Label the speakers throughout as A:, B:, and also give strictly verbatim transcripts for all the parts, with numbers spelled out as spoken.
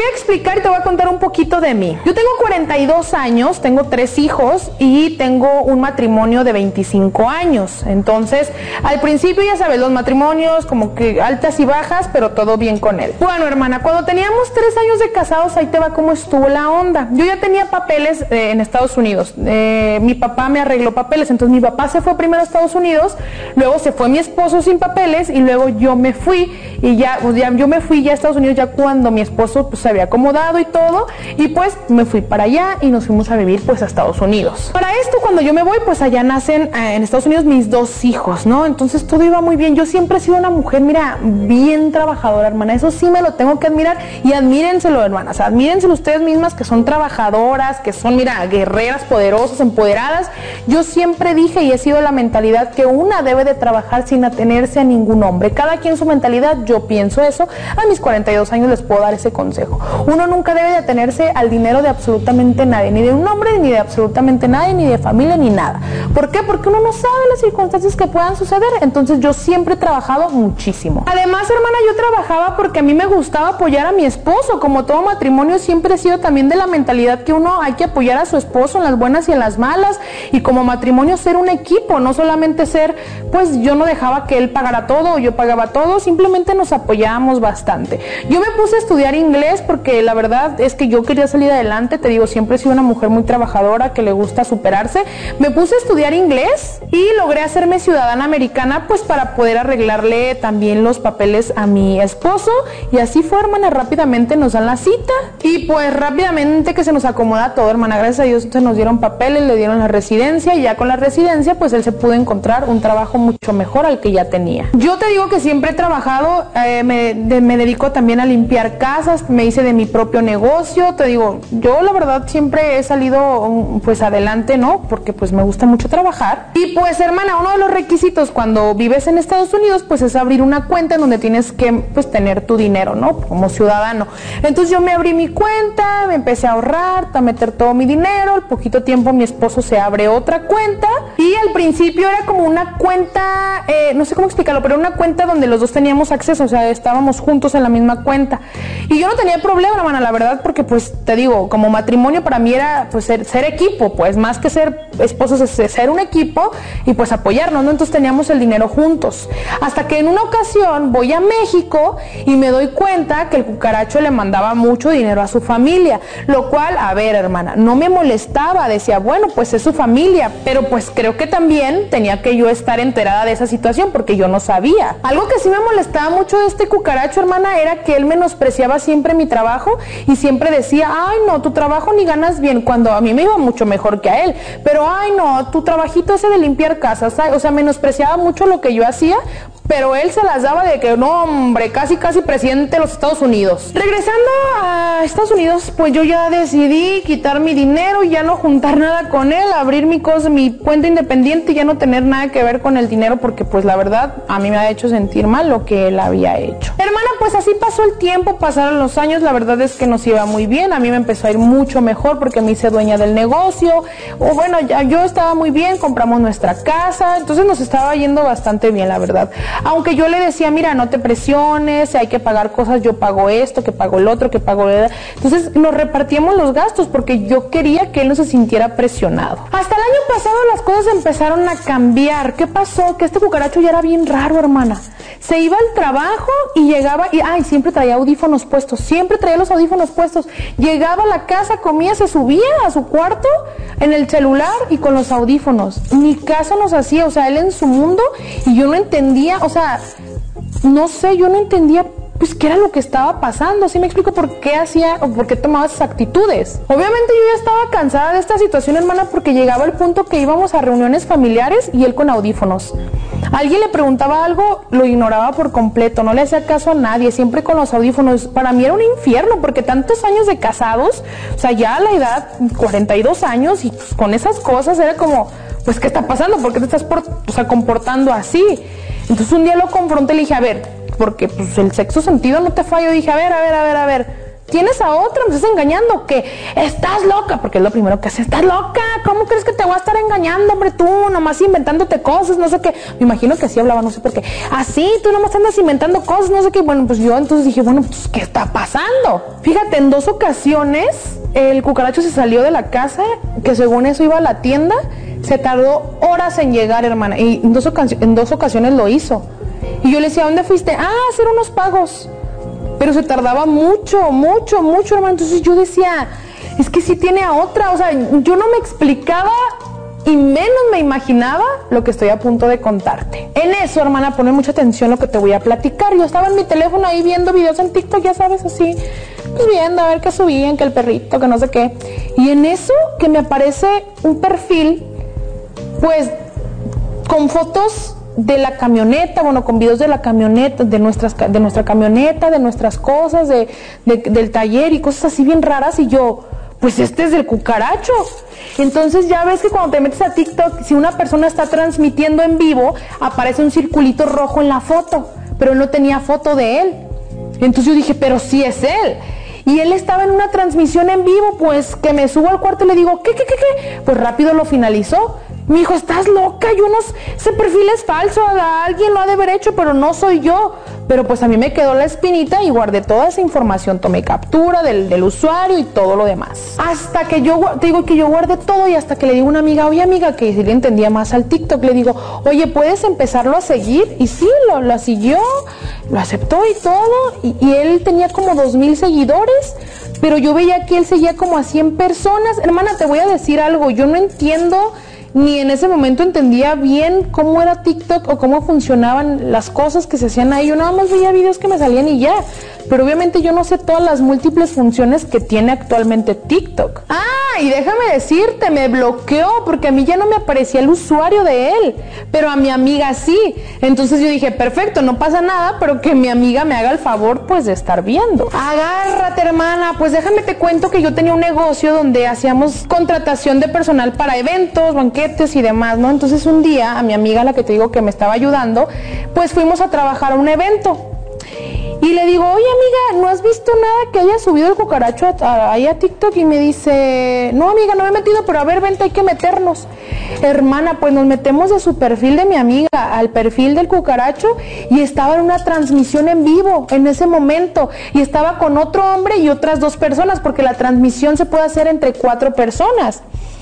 A: voy a explicar y te voy a contar un poquito de mí. Yo tengo cuarenta y dos años, tengo tres hijos y tengo un matrimonio de veinticinco años. Entonces, al principio ya sabes, los matrimonios como que altas y bajas, pero todo bien con él. Bueno, hermana, cuando teníamos tres años de casados, ahí te va cómo estuvo la onda. Yo ya tenía papeles eh, en Estados Unidos. Eh, mi papá me arregló papeles, entonces mi papá se fue primero a Estados Unidos, luego se fue mi esposo sin papeles y luego yo me fui y ya, pues ya yo me fui ya a Estados Unidos ya cuando mi esposo pues, se había acomodado y todo, y pues me fui para allá y nos fuimos a vivir pues a Estados Unidos. Para esto, cuando yo me voy, pues allá nacen eh, en Estados Unidos mis dos hijos, ¿no? Entonces todo iba muy bien. Yo siempre he sido una mujer, mira, bien trabajadora, hermana, eso sí me lo tengo que admirar, y admírenselo, hermanas, admírenselo ustedes mismas que son trabajadoras, que son, mira, guerreras, poderosas, empoderadas. Yo siempre dije y he sido la mentalidad que una debe de trabajar sin atenerse a ningún hombre. Cada quien su mentalidad, yo pienso eso. A mis cuarenta y dos años les puedo dar ese consejo. Uno nunca debe de atenerse al dinero de absolutamente nadie, ni de un hombre, ni de absolutamente nadie, ni de familia, ni nada. ¿Por qué? Porque uno no sabe las circunstancias que puedan suceder. Entonces yo siempre he trabajado muchísimo. Además, hermana, yo trabajaba porque a mí me gustaba apoyar a mi esposo. Como todo matrimonio, siempre he sido también de la mentalidad que uno hay que apoyar a su esposo en las buenas y en las malas, y como matrimonio ser un equipo, no solamente ser, pues yo no dejaba que él pagara todo o yo pagaba todo, simplemente nos apoyábamos bastante. Yo me puse a estudiar inglés porque la verdad es que yo quería salir adelante, te digo, siempre he sido una mujer muy trabajadora que le gusta superarse. Me puse a estudiar inglés y logré hacerme ciudadana americana pues para poder arreglarle también los papeles a mi esposo, y así fue, hermana. Rápidamente nos dan la cita y pues rápidamente que se nos acomoda todo, hermana, gracias a Dios se nos dieron papeles, le dieron la residencia, y ya con la residencia pues él se pudo encontrar un trabajo mucho mejor al que ya tenía. Yo te digo que siempre he trabajado, eh, me, de, me dedico también a limpiar casas, me hice de mi propio negocio, te digo, yo la verdad siempre he salido pues adelante, ¿no? Porque pues me gusta mucho trabajar. Y pues, hermana, uno de los requisitos cuando vives en Estados Unidos pues es abrir una cuenta en donde tienes que pues tener tu dinero, ¿no? Como ciudadano. Entonces yo me abrí mi cuenta, me empecé a ahorrar, a meter todo mi dinero. Al poquito tiempo mi esposo se abre otra cuenta, y al principio era como una cuenta, eh, no sé cómo explicarlo, pero una cuenta donde los dos teníamos acceso, o sea, estábamos juntos en la misma cuenta. Y yo no tenía problema, hermana, la verdad, porque pues te digo, como matrimonio para mí era pues ser, ser equipo, pues más que ser esposos es ser un equipo y pues apoyarnos, ¿no? Entonces teníamos el dinero juntos. Hasta que en una ocasión voy a México y me doy cuenta que el cucaracho le mandaba mucho dinero a su familia, lo cual, a ver, hermana, no me molestaba, decía, bueno, pues es su familia, pero pues creo que también tenía que yo estar enterada de esa situación porque yo no sabía. Algo que sí me molestaba mucho de este cucaracho, hermana, era que él menospreciaba siempre mi trabajo y siempre decía, ay no, tu trabajo ni ganas bien, cuando a mí me iba mucho mejor que a él, pero ay no, tu trabajito ese de limpiar casas, o sea, menospreciaba mucho lo que yo hacía, pero él se las daba de que no, hombre, casi casi presidente de los Estados Unidos. Regresando a Estados Unidos, pues yo ya decidí quitar mi dinero, ya no juntar nada con él, abrir mi cosa, mi cuenta independiente y ya no tener nada que ver con el dinero, porque pues la verdad a mí me ha hecho sentir mal lo que él había hecho. Hermana, pues así pasó el tiempo, pasaron los años, la verdad es que nos iba muy bien, a mí me empezó a ir mucho mejor porque me hice dueña del negocio, o bueno, ya yo estaba muy bien, compramos nuestra casa, entonces nos estaba yendo bastante bien, la verdad. Aunque yo le decía, mira, no te presiones, si hay que pagar cosas, yo pago esto, que pago el otro, que pago el... Entonces nos repartíamos los gastos porque yo quería que él no se sintiera presionado. Hasta el año pasado las cosas empezaron a cambiar. ¿Qué pasó? Que este cucaracho ya era bien raro, hermana. Se iba al trabajo y llegaba y, ay, siempre traía audífonos puestos, siempre traía los audífonos puestos. Llegaba a la casa, comía, se subía a su cuarto en el celular y con los audífonos. Ni caso nos hacía, o sea, él en su mundo, y yo no entendía, o sea, no sé, yo no entendía pues qué era lo que estaba pasando. ¿Sí me explico por qué hacía o por qué tomaba esas actitudes? Obviamente yo ya estaba cansada de esta situación, hermana, porque llegaba el punto que íbamos a reuniones familiares y él con audífonos. Alguien le preguntaba algo, lo ignoraba por completo, no le hacía caso a nadie, siempre con los audífonos. Para mí era un infierno, porque tantos años de casados, o sea, ya a la edad, cuarenta y dos años, y pues, con esas cosas era como, pues, ¿qué está pasando? ¿Por qué te estás por, o sea, comportando así? Entonces un día lo confronté y le dije, a ver, porque pues el sexto sentido no te falla. Dije, a ver, a ver, a ver, a ver, ¿tienes a otra? ¿Me estás engañando? ¿Qué? ¿Estás loca? Porque es lo primero que hace. ¿Estás loca? ¿Cómo crees que te voy a estar engañando, hombre? Tú nomás inventándote cosas, no sé qué. Me imagino que así hablaba, no sé por qué. Así, tú nomás andas inventando cosas, no sé qué. Bueno, pues yo entonces dije, bueno, pues ¿qué está pasando? Fíjate, en dos ocasiones el cucaracho se salió de la casa, que según eso iba a la tienda. Se tardó horas en llegar, hermana, y en dos, en dos ocasiones lo hizo. Y yo le decía, ¿a dónde fuiste? Ah, a hacer unos pagos. Pero se tardaba mucho, mucho, mucho, hermano. Entonces yo decía, es que sí tiene a otra. O sea, yo no me explicaba y menos me imaginaba lo que estoy a punto de contarte. En eso, hermana, pone mucha atención lo que te voy a platicar. Yo estaba en mi teléfono ahí viendo videos en TikTok, ya sabes, así, pues viendo a ver qué subían, que el perrito, que no sé qué. Y en eso que me aparece un perfil, pues, con fotos de la camioneta, bueno, con videos de la camioneta, de nuestras, de nuestra camioneta, de nuestras cosas, de, de, del taller y cosas así bien raras, y yo, pues este es del cucaracho. Entonces ya ves que cuando te metes a TikTok, si una persona está transmitiendo en vivo, aparece un circulito rojo en la foto, pero él no tenía foto de él. Entonces yo dije, pero sí es él. Y él estaba en una transmisión en vivo, pues que me subo al cuarto y le digo, ¿qué, qué, qué, qué? Pues rápido lo finalizó. Me dijo, ¿estás loca? Yo no, ese perfil es falso, alguien lo ha de haber hecho, pero no soy yo. Pero pues a mí me quedó la espinita y guardé toda esa información, tomé captura del, del usuario y todo lo demás. Hasta que yo, te digo que yo guardé todo y hasta que le digo a una amiga, oye amiga, que si le entendía más al TikTok, le digo, oye, ¿puedes empezarlo a seguir? Y sí, lo, lo siguió, lo aceptó y todo, y, y él tenía como dos mil seguidores, pero yo veía que él seguía como a cien personas. Hermana, te voy a decir algo, yo no entiendo, ni en ese momento entendía bien cómo era TikTok o cómo funcionaban las cosas que se hacían ahí. Yo nada más veía videos que me salían y ya. Pero obviamente yo no sé todas las múltiples funciones que tiene actualmente TikTok. Ah, y déjame decirte, me bloqueó porque a mí ya no me aparecía el usuario de él, pero a mi amiga sí. Entonces yo dije, perfecto, no pasa nada, pero que mi amiga me haga el favor pues de estar viendo. Agárrate, hermana, pues déjame te cuento que yo tenía un negocio donde hacíamos contratación de personal para eventos, banquetes y demás, ¿no? Entonces un día a mi amiga, la que te digo que me estaba ayudando, pues fuimos a trabajar a un evento. Y le digo, oye amiga, ¿no has visto nada que haya subido el cucaracho ahí a, a TikTok? Y me dice, no amiga, no me he metido, pero a ver, vente, hay que meternos. Hermana, pues nos metemos de su perfil de mi amiga al perfil del cucaracho y estaba en una transmisión en vivo en ese momento. Y estaba con otro hombre y otras dos personas, porque la transmisión se puede hacer entre cuatro personas.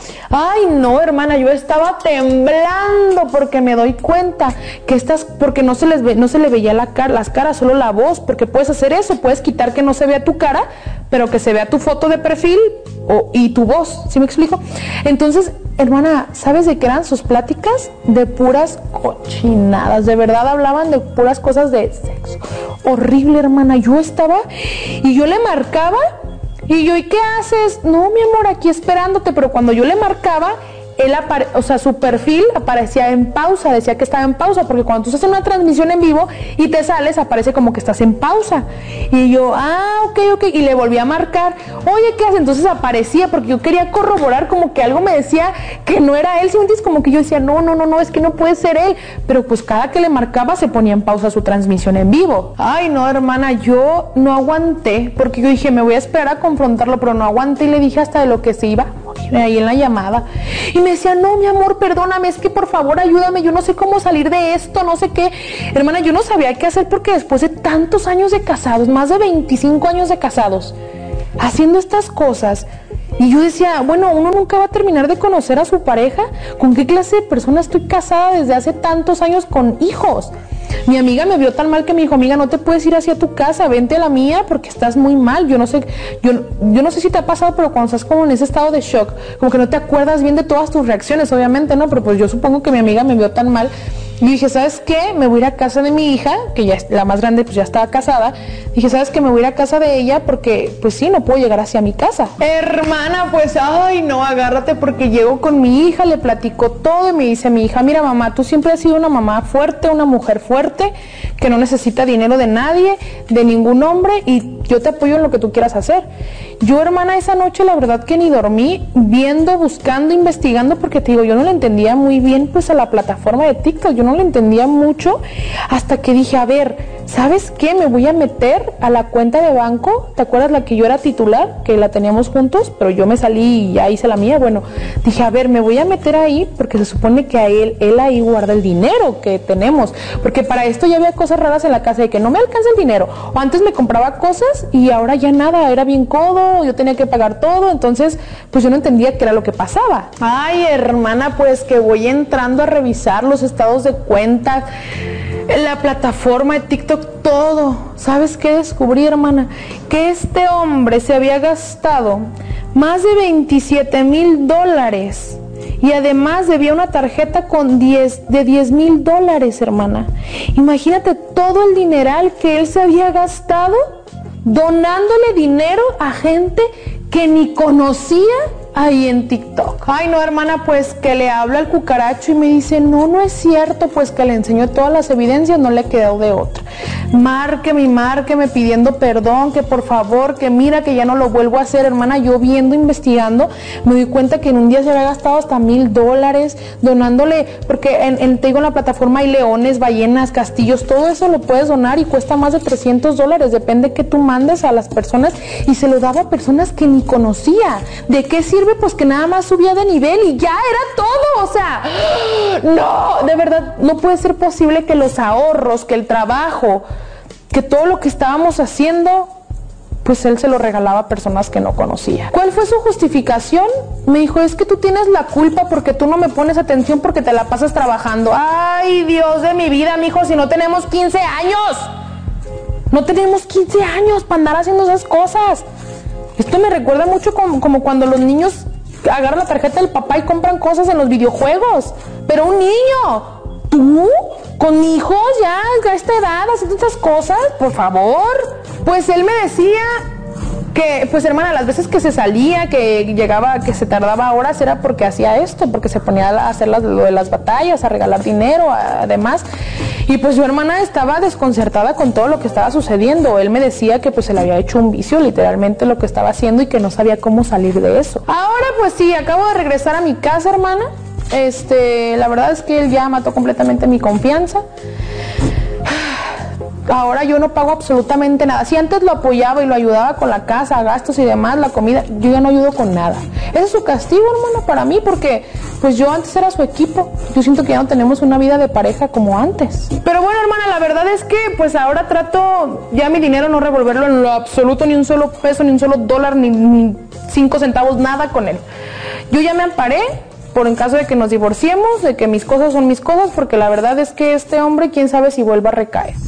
A: Ay, no, hermana, yo estaba temblando porque me doy cuenta que estas, porque no se les ve, no se le veía la cara, las caras, solo la voz, porque puedes hacer eso, puedes quitar que no se vea tu cara, pero que se vea tu foto de perfil o, y tu voz, ¿sí me explico? Entonces, hermana, ¿sabes de qué eran sus pláticas? De puras cochinadas, de verdad hablaban de puras cosas de sexo. Horrible, hermana, yo estaba y yo le marcaba. Y yo, ¿y qué haces? No, mi amor, aquí esperándote. Pero cuando yo le marcaba, él apare o sea, su perfil aparecía en pausa, decía que estaba en pausa, porque cuando tú estás en una transmisión en vivo y te sales, aparece como que estás en pausa. Y yo, ah, ok, ok, y le volví a marcar, oye, ¿qué haces? Entonces aparecía, porque yo quería corroborar como que algo me decía que no era él, ¿sí me entiendes? Como que yo decía, no, no, no, no, es que no puede ser él, pero pues cada que le marcaba se ponía en pausa su transmisión en vivo. Ay, no, hermana, yo no aguanté, porque yo dije, me voy a esperar a confrontarlo, pero no aguanté y le dije hasta de lo que se iba a morir ahí en la llamada. Y me decía, no, mi amor, perdóname, es que por favor ayúdame, yo no sé cómo salir de esto, no sé qué. Hermana, yo no sabía qué hacer porque después de tantos años de casados, más de veinticinco años de casados, haciendo estas cosas, y yo decía, bueno, uno nunca va a terminar de conocer a su pareja. ¿Con qué clase de persona estoy casada desde hace tantos años con hijos? Mi amiga me vio tan mal que me dijo, amiga, no te puedes ir hacia tu casa, vente a la mía porque estás muy mal. Yo no sé, yo, yo no sé si te ha pasado, pero cuando estás como en ese estado de shock, como que no te acuerdas bien de todas tus reacciones, obviamente, ¿no? Pero pues yo supongo que mi amiga me vio tan mal. Y dije, ¿sabes qué? Me voy a ir a casa de mi hija, que ya es la más grande, pues ya estaba casada. Dije, ¿sabes qué? Me voy a ir a casa de ella porque, pues sí, no puedo llegar hacia mi casa. Hermana, pues, ay, no, agárrate, porque llego con mi hija, le platico todo y me dice mi hija, mira, mamá, tú siempre has sido una mamá fuerte, una mujer fuerte, que no necesita dinero de nadie, de ningún hombre, y yo te apoyo en lo que tú quieras hacer. Yo, hermana, esa noche la verdad que ni dormí, viendo, buscando, investigando, porque te digo, yo no le entendía muy bien pues a la plataforma de TikTok, yo no le entendía mucho, hasta que dije, a ver, ¿sabes qué? Me voy a meter a la cuenta de banco, ¿te acuerdas la que yo era titular? Que la teníamos juntos, pero yo me salí y ya hice la mía. Bueno, dije, a ver, me voy a meter ahí porque se supone que a él, él ahí guarda el dinero que tenemos, porque para esto ya había cosas raras en la casa de que no me alcanza el dinero, o antes me compraba cosas y ahora ya nada, era bien codo, yo tenía que pagar todo, entonces pues yo no entendía qué era lo que pasaba. Ay, hermana, pues que voy entrando a revisar los estados de cuenta, la plataforma de TikTok, todo. ¿Sabes qué descubrí, hermana? Que este hombre se había gastado más de veintisiete mil dólares y además debía una tarjeta con diez, de diez mil dólares, hermana. Imagínate todo el dineral que él se había gastado donándole dinero a gente que ni conocía ahí en TikTok. Ay, no, hermana, pues que le habla al cucaracho y me dice, no, no es cierto, pues que le enseñó todas las evidencias, no le quedó de otra. Márqueme y márqueme pidiendo perdón, que por favor, que mira que ya no lo vuelvo a hacer, hermana. Yo viendo, investigando, me di cuenta que en un día se había gastado hasta mil dólares donándole, porque en, en, te digo, en la plataforma hay leones, ballenas, castillos, todo eso lo puedes donar y cuesta más de trescientos dólares, depende que tú mandes a las personas, y se lo daba a personas que ni conocía. ¿De qué sirve? Pues que nada más subía de nivel y ya era todo. O sea, no, de verdad, no puede ser posible que los ahorros, que el trabajo, que todo lo que estábamos haciendo, pues él se lo regalaba a personas que no conocía. ¿Cuál fue su justificación? Me dijo, es que tú tienes la culpa porque tú no me pones atención porque te la pasas trabajando. Ay, Dios de mi vida, mijo, si no tenemos quince años. No tenemos quince años para andar haciendo esas cosas. Esto me recuerda mucho como, como cuando los niños agarran la tarjeta del papá y compran cosas en los videojuegos. Pero un niño, ¿tú? ¿Con hijos ya a esta edad haciendo estas cosas? Por favor. Pues él me decía que, pues hermana, las veces que se salía, que llegaba, que se tardaba horas, era porque hacía esto, porque se ponía a hacer las, lo de las batallas, a regalar dinero, además. Y pues su hermana estaba desconcertada con todo lo que estaba sucediendo. Él me decía que pues se le había hecho un vicio, literalmente lo que estaba haciendo, y que no sabía cómo salir de eso. Ahora pues sí, acabo de regresar a mi casa, hermana. Este, la verdad es que él ya mató completamente mi confianza. Ahora yo no pago absolutamente nada. Si antes lo apoyaba y lo ayudaba con la casa, gastos y demás, la comida, yo ya no ayudo con nada. Ese es su castigo, hermano, para mí, porque pues yo antes era su equipo. Yo siento que ya no tenemos una vida de pareja como antes. Pero bueno, hermana, la verdad es que pues ahora trato ya mi dinero no revolverlo en lo absoluto, ni un solo peso, ni un solo dólar, ni, ni cinco centavos, nada con él. Yo ya me amparé por en caso de que nos divorciemos, de que mis cosas son mis cosas, porque la verdad es que este hombre, quién sabe si vuelva a recaer.